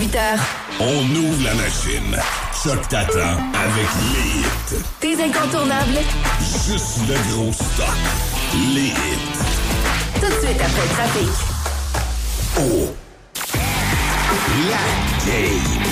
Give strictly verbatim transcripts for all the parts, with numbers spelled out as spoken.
dix-huit heures. On ouvre la machine. Choc t'attend avec les hits. Tes incontournables. Juste le gros stock. Les hits. Tout de suite après le trafic. Oh. La game.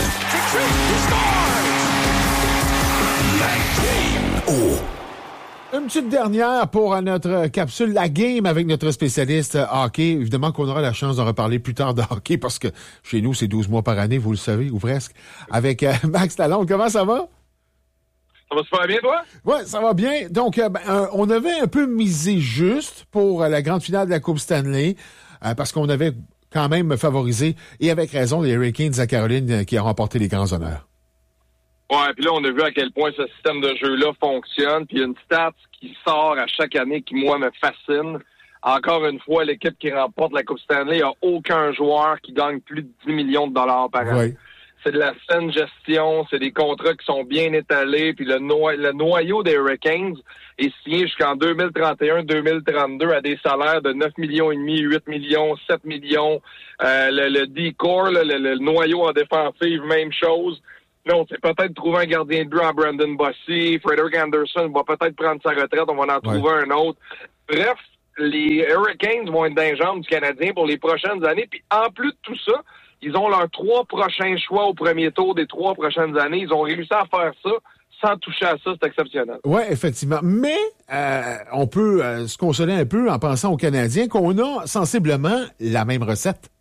La game. Oh. Une petite dernière pour notre capsule La Game avec notre spécialiste hockey. Évidemment qu'on aura la chance d'en reparler plus tard de hockey parce que chez nous, c'est douze mois par année, vous le savez, ou presque. Avec euh, Max Lalonde. Comment ça va? Ça va super bien, toi? Oui, ça va bien. Donc, euh, ben, euh, on avait un peu misé juste pour euh, la grande finale de la Coupe Stanley euh, parce qu'on avait quand même favorisé, et avec raison, les Hurricanes à Caroline euh, qui ont remporté les grands honneurs. Ouais, puis là, on a vu à quel point ce système de jeu-là fonctionne. Puis il y a une stat qui sort à chaque année qui, moi, me fascine. Encore une fois, l'équipe qui remporte la Coupe Stanley, il n'y a aucun joueur qui gagne plus de dix millions de dollars par an. Oui. C'est de la saine gestion, c'est des contrats qui sont bien étalés, puis le, no- le noyau des Hurricanes est signé jusqu'en deux mille trente et un deux mille trente-deux à des salaires de neuf virgule cinq millions, huit millions, sept millions. Euh, le, le D-Core, le, le, le noyau en défensive, même chose. Là, on s'est peut-être trouvé un gardien de but en Brandon Bossy. Frederick Anderson va peut-être prendre sa retraite. On va en trouver ouais. un autre. Bref, les Hurricanes vont être dans les jambes du Canadien pour les prochaines années. Puis en plus de tout ça, ils ont leurs trois prochains choix au premier tour des trois prochaines années. Ils ont réussi à faire ça sans toucher à ça. C'est exceptionnel. Oui, effectivement. Mais euh, on peut euh, se consoler un peu en pensant aux Canadiens qu'on a sensiblement la même recette.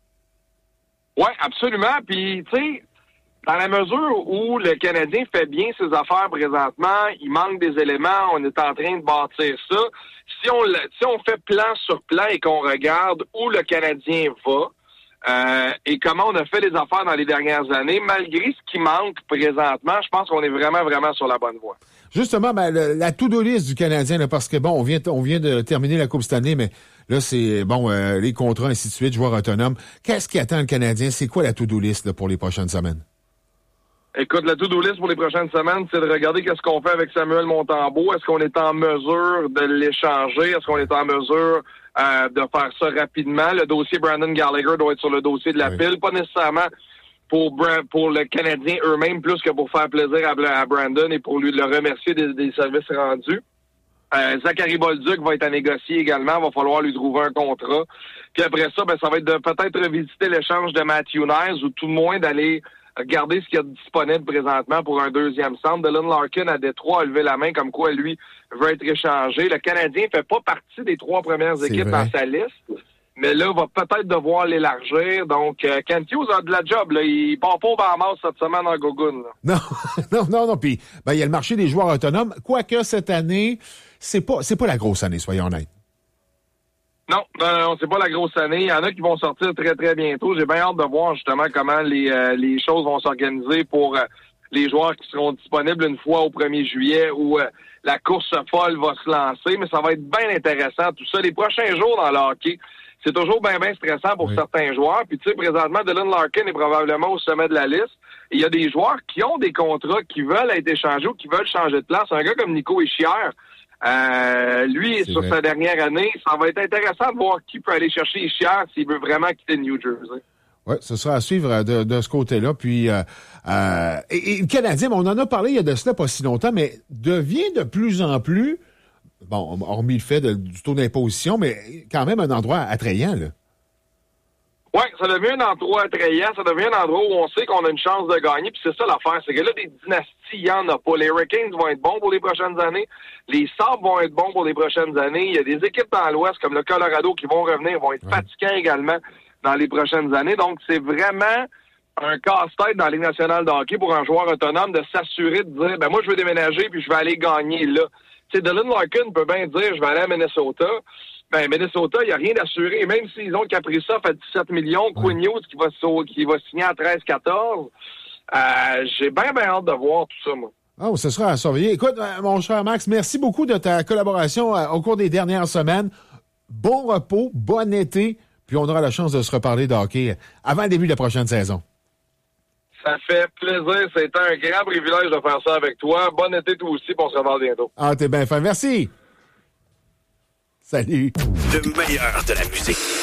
Oui, absolument. Puis, tu sais, dans la mesure où le Canadien fait bien ses affaires présentement, il manque des éléments, on est en train de bâtir ça. Si on, si on fait plan sur plan et qu'on regarde où le Canadien va euh, et comment on a fait les affaires dans les dernières années, malgré ce qui manque présentement, je pense qu'on est vraiment, vraiment sur la bonne voie. Justement, ben, le, la to-do list du Canadien, là, parce que, bon, on vient, on vient de terminer la Coupe Stanley, mais là, c'est, bon, euh, les contrats, ainsi de suite, joueurs autonomes. Qu'est-ce qui attend le Canadien? C'est quoi la to-do list là, pour les prochaines semaines? Écoute, la to-do list pour les prochaines semaines, c'est de regarder qu'est-ce qu'on fait avec Samuel Montembeault. Est-ce qu'on est en mesure de l'échanger? Est-ce qu'on est en mesure euh, de faire ça rapidement? Le dossier Brandon Gallagher doit être sur le dossier de la oui. pile. Pas nécessairement pour pour le Canadien eux-mêmes, plus que pour faire plaisir à, à Brandon et pour lui le remercier des, des services rendus. Euh, Zachary Bolduc va être à négocier également. Il va falloir lui trouver un contrat. Puis après ça, ben ça va être de peut-être revisiter l'échange de Matthew Knies ou tout le moins d'aller regarder ce qu'il y a disponible présentement pour un deuxième centre. Dylan Larkin à Détroit a levé la main comme quoi lui veut être échangé. Le Canadien fait pas partie des trois premières C'est équipes vrai. dans sa liste, mais là, va peut-être devoir l'élargir. Donc, euh, Kent Hughes a de la job. Là. Il part pas au Bahamas cette semaine en Gogun. Non, non, non, non. Puis, ben, il y a le marché des joueurs autonomes. Quoique cette année, c'est pas, c'est pas la grosse année, soyons honnêtes. Non, non, non, c'est pas la grosse année. Il y en a qui vont sortir très, très bientôt. J'ai bien hâte de voir justement comment les, euh, les choses vont s'organiser pour euh, les joueurs qui seront disponibles une fois au premier juillet où euh, la course folle va se lancer. Mais ça va être bien intéressant, tout ça. Les prochains jours dans le hockey, c'est toujours bien, bien stressant pour oui. certains joueurs. Puis tu sais, présentement, Dylan Larkin est probablement au sommet de la liste. Et il y a des joueurs qui ont des contrats qui veulent être échangés ou qui veulent changer de place. Un gars comme Nico Hischier, Euh, lui, c'est sur vrai. Sa dernière année, ça va être intéressant de voir qui peut aller chercher Hischier s'il veut vraiment quitter New Jersey. Oui, ce sera à suivre de, de ce côté-là. Puis, euh, euh, et, et le Canadien, on en a parlé il y a de cela pas si longtemps, mais devient de plus en plus, bon, hormis le fait de, du taux d'imposition, mais quand même un endroit attrayant, là. Oui, ça devient un endroit attrayant, ça devient un endroit où on sait qu'on a une chance de gagner, puis c'est ça l'affaire, c'est que là, des dynasties, il n'y en a pas. Les Hurricanes vont être bons pour les prochaines années, les Sabres vont être bons pour les prochaines années, il y a des équipes dans l'Ouest, comme le Colorado, qui vont revenir, vont être ouais. fatigants également dans les prochaines années, donc c'est vraiment un casse-tête dans la Ligue nationale de hockey pour un joueur autonome de s'assurer de dire, ben moi, je veux déménager, puis je vais aller gagner là. Tu sais, Dylan Larkin peut bien dire, je vais aller à Minnesota. Ben, Minnesota, il n'y a rien d'assuré. Même s'ils ont Kaprizov à dix-sept millions, Quinn Hughes qui va, qui va signer à treize quatorze, euh, j'ai bien, bien hâte de voir tout ça, moi. Oh, ce sera à surveiller. Écoute, mon cher Max, merci beaucoup de ta collaboration euh, au cours des dernières semaines. Bon repos, bon été, puis on aura la chance de se reparler de hockey avant le début de la prochaine saison. Ça fait plaisir. C'est un grand privilège de faire ça avec toi. Bon été, toi aussi, puis on se revoit bientôt. Ah, t'es bien fin. Merci. Salut. Le meilleur de la musique.